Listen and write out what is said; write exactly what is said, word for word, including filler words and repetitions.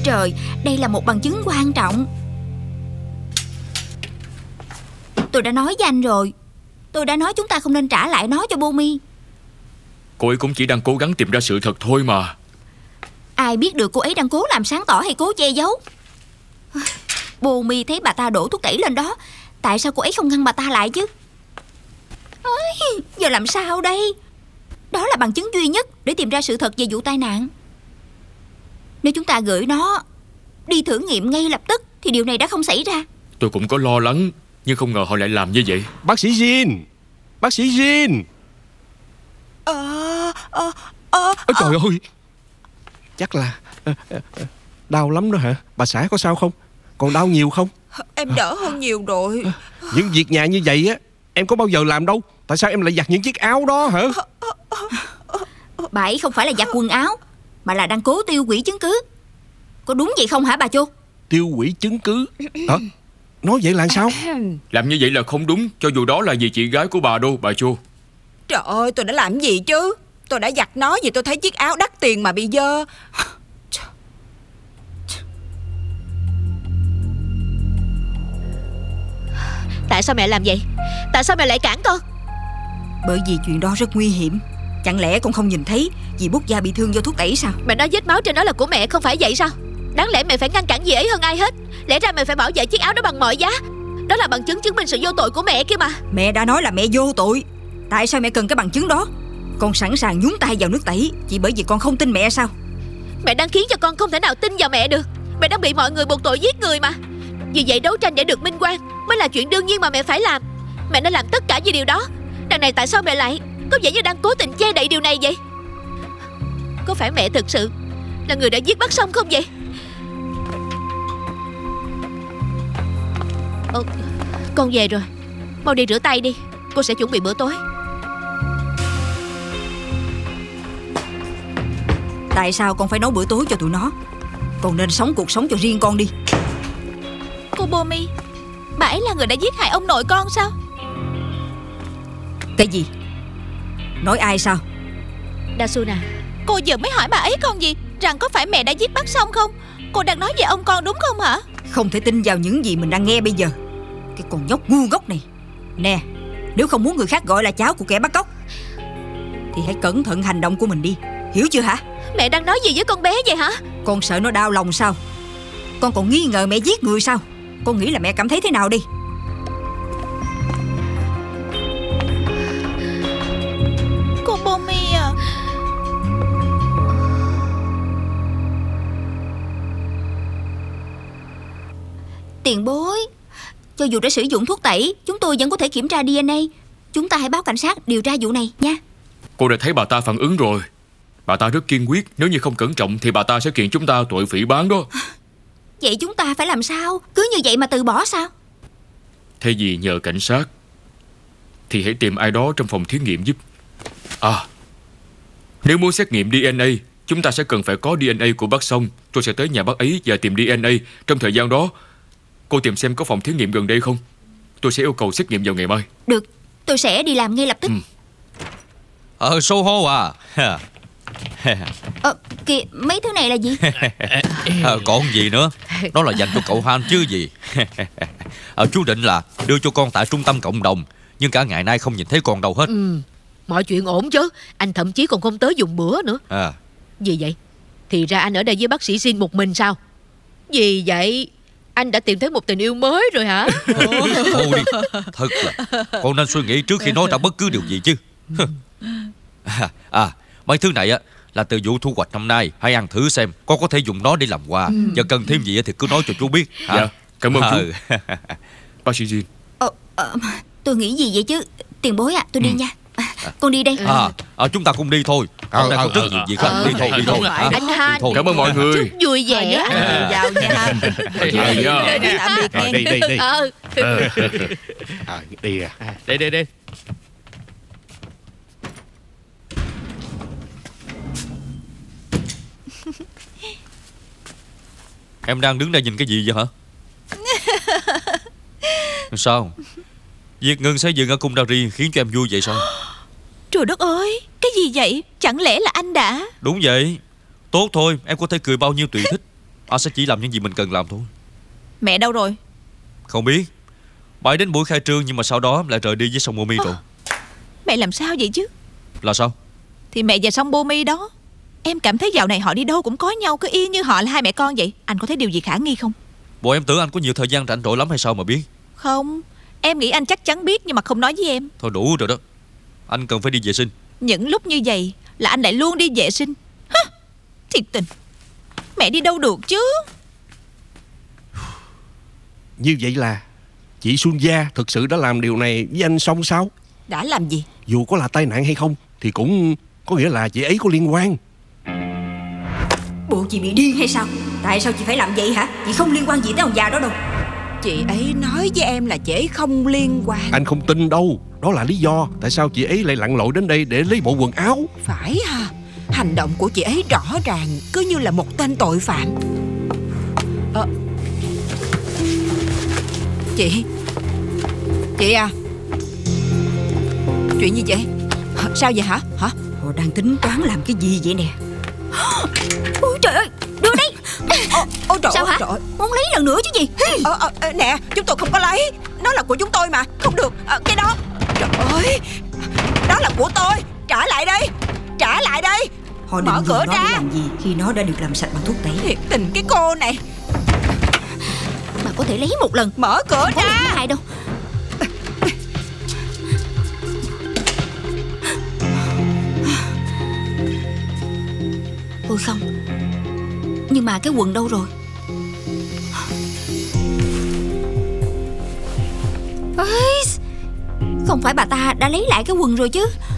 trời, đây là một bằng chứng quan trọng. Tôi đã nói với anh rồi. Tôi đã nói chúng ta không nên trả lại nó cho Bomi. Cô ấy cũng chỉ đang cố gắng tìm ra sự thật thôi mà. Ai biết được cô ấy đang cố làm sáng tỏ hay cố che giấu. Bomi thấy bà ta đổ thuốc tẩy lên đó, tại sao cô ấy không ngăn bà ta lại chứ? Ôi, giờ làm sao đây? Đó là bằng chứng duy nhất để tìm ra sự thật về vụ tai nạn. Nếu chúng ta gửi nó đi thử nghiệm ngay lập tức thì điều này đã không xảy ra. Tôi cũng có lo lắng, nhưng không ngờ họ lại làm như vậy. Bác sĩ Jin, bác sĩ Jin. Ờ, ờ, ờ, Ôi, trời ơi, chắc là ờ, ờ, đau lắm đó hả? Bà xã có sao không? Còn đau nhiều không? em đỡ hơn nhiều rồi. Những việc nhà như vậy á em có bao giờ làm đâu. Tại sao em lại giặt những chiếc áo đó hả? Bà ấy không phải là giặt quần áo, mà là đang cố tiêu hủy chứng cứ. Có đúng vậy không hả bà Chu? Tiêu hủy chứng cứ hả? Nói vậy là sao? Làm như vậy là không đúng, cho dù đó là vì chị gái của bà đâu, bà Chu. Trời ơi, tôi đã làm gì chứ? Tôi đã giặt nó vì tôi thấy chiếc áo đắt tiền mà bị dơ. Tại sao mẹ làm vậy? Tại sao mẹ lại cản con? Bởi vì chuyện đó rất nguy hiểm. Chẳng lẽ con không nhìn thấy dì Bút Da bị thương do thuốc tẩy sao? Mẹ nói vết máu trên đó là của mẹ, không phải vậy sao? Đáng lẽ mẹ phải ngăn cản dì ấy hơn ai hết. Lẽ ra mẹ phải bảo vệ chiếc áo đó bằng mọi giá. Đó là bằng chứng chứng minh sự vô tội của mẹ kia mà. Mẹ đã nói là mẹ vô tội. Tại sao mẹ cần cái bằng chứng đó? Con sẵn sàng nhúng tay vào nước tẩy chỉ bởi vì con không tin mẹ sao? Mẹ đang khiến cho con không thể nào tin vào mẹ được. Mẹ đang bị mọi người buộc tội giết người mà. Vì vậy đấu tranh để được minh oan mới là chuyện đương nhiên mà mẹ phải làm. Mẹ đã làm tất cả vì điều đó. Đằng này tại sao mẹ lại có vẻ như đang cố tình che đậy điều này vậy? Có phải mẹ thực sự là người đã giết bác Song không vậy? Ờ, con về rồi. Mau đi rửa tay đi. Cô sẽ chuẩn bị bữa tối. Tại sao con phải nấu bữa tối cho tụi nó? Con nên sống cuộc sống cho riêng con đi. Cô Bomi, bà ấy là người đã giết hại ông nội con sao? Cái gì? Nói ai sao? Dasuna, cô vừa mới hỏi bà ấy con gì? Rằng có phải mẹ đã giết bác Song không? Cô đang nói về ông con đúng không hả? Không thể tin vào những gì mình đang nghe bây giờ. Cái con nhóc ngu ngốc này. Nè, nếu không muốn người khác gọi là cháu của kẻ bắt cóc thì hãy cẩn thận hành động của mình đi. Hiểu chưa hả? Mẹ đang nói gì với con bé vậy hả? Con sợ nó đau lòng sao? Con còn nghi ngờ mẹ giết người sao? Con nghĩ là mẹ cảm thấy thế nào đi? Cô Bomi à. Tiền bối, cho dù đã sử dụng thuốc tẩy, chúng tôi vẫn có thể kiểm tra đê en a. Chúng ta hãy báo cảnh sát điều tra vụ này nha. Cô đã thấy bà ta phản ứng rồi. Bà ta rất kiên quyết. Nếu như không cẩn trọng thì bà ta sẽ kiện chúng ta tội phỉ báng đó. Vậy chúng ta phải làm sao? Cứ như vậy mà từ bỏ sao? Thay vì nhờ cảnh sát thì hãy tìm ai đó trong phòng thí nghiệm giúp. À, nếu muốn xét nghiệm đê en a, chúng ta sẽ cần phải có đê en a của bác Song. Tôi sẽ tới nhà bác ấy và tìm đê en a. Trong thời gian đó, cô tìm xem có phòng thí nghiệm gần đây không. Tôi sẽ yêu cầu xét nghiệm vào ngày mai. Được, tôi sẽ đi làm ngay lập tức. ừ. Ờ, Soho à. Ờ, kìa, mấy thứ này là gì? À, còn gì nữa. Đó là dành cho cậu Han chứ gì. À, chú định là đưa cho con tại trung tâm cộng đồng, nhưng cả ngày nay không nhìn thấy con đâu hết. Ừ, mọi chuyện ổn chứ. Anh thậm chí còn không tới dùng bữa nữa. À. Vì vậy thì ra anh ở đây với bác sĩ Jin một mình sao? Vì vậy anh đã tìm thấy một tình yêu mới rồi hả? Thôi đi. Thật là con nên suy nghĩ trước khi nói ra bất cứ điều gì chứ. À, à, mấy thứ này á là từ vụ thu hoạch năm nay. Hãy ăn thử xem. Con có thể dùng nó để làm quà. ừ. Và cần thêm gì thì cứ nói cho chú biết hả? Dạ, cảm ơn à, chú. Bác sĩ Jin. Ờ, ờ, tôi nghĩ gì vậy chứ? Tiền bối ạ, à, tôi đi ừ. nha. À, con đi đây. À, à, chúng ta cùng đi thôi. Con đang có rất nhiều việc khác. Đi thôi, đi thôi. Anh Han, cảm ơn mọi người. Chúc vui vẻ. Vào nha. Đi đi đi. Ờ. À, đi à. Đi đi đi. Em đang đứng đây nhìn cái gì vậy hả? Sao? Việc ngừng xây dựng ở cung Dari khiến cho em vui vậy sao? Trời đất ơi, cái gì vậy? Chẳng lẽ là anh đã... Đúng vậy. Tốt thôi, em có thể cười bao nhiêu tùy thích. Anh sẽ chỉ làm những gì mình cần làm thôi. Mẹ đâu rồi? Không biết. Bà ấy đến buổi khai trương nhưng mà sau đó lại rời đi với Song Bomi rồi. Mẹ làm sao vậy chứ? Là sao? Thì mẹ và Song Bomi đó, em cảm thấy dạo này họ đi đâu cũng có nhau, cứ y như họ là hai mẹ con vậy. Anh có thấy điều gì khả nghi không? Bộ em tưởng anh có nhiều thời gian rảnh rỗi lắm hay sao mà biết. Không, em nghĩ anh chắc chắn biết nhưng mà không nói với em. Thôi đủ rồi đó. Anh cần phải đi vệ sinh. Những lúc như vậy là anh lại luôn đi vệ sinh. Hả? Thiệt tình. Mẹ đi đâu được chứ? Như vậy là chị Xuân Gia thực sự đã làm điều này với anh Song sao? Đã làm gì? Dù có là tai nạn hay không thì cũng có nghĩa là chị ấy có liên quan. Bộ chị bị điên hay sao? Tại sao chị phải làm vậy hả? Chị không liên quan gì tới ông già đó đâu. Chị ấy nói với em là chị ấy không liên quan. Anh không tin đâu. Đó là lý do tại sao chị ấy lại lặn lội đến đây để lấy bộ quần áo. Phải ha. Hành động của chị ấy rõ ràng cứ như là một tên tội phạm. Ờ. Chị Chị à, chuyện gì vậy? Sao vậy hả? Hả? Họ đang tính toán làm cái gì vậy nè? Ôi trời ơi, đưa đây. Ôi, ôi trời Sao ơi, hả? trời ơi. Muốn lấy lần nữa chứ gì? Ờ, ờ, ờ, nè, chúng tôi không có lấy. Nó là của chúng tôi mà. Không được, ờ, cái đó. Trời ơi, đó là của tôi. Trả lại đây. Trả lại đây. Họ định Mở dùng cửa nó ra. để làm gì khi nó đã được làm sạch bằng thuốc tẩy? Thiệt tình cái cô này. Bà có thể lấy một lần. Mở cửa Không có lần ra. thứ hai đâu. Ôi không. Nhưng mà cái quần đâu rồi? Ê, không phải bà ta đã lấy lại cái quần rồi chứ?